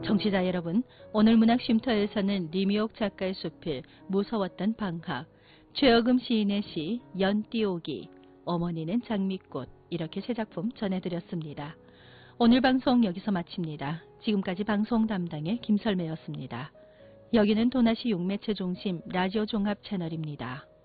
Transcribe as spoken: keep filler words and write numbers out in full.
청취자 여러분, 오늘 문학쉼터에서는 리미옥 작가의 수필 무서웠던 방학, 최여금 시인의 시 연띄오기, 어머니는 장미꽃 이렇게 세 작품 전해드렸습니다. 오늘 방송 여기서 마칩니다. 지금까지 방송 담당의 김설매였습니다. 여기는 도나시 용매체 중심 라디오 종합 채널입니다.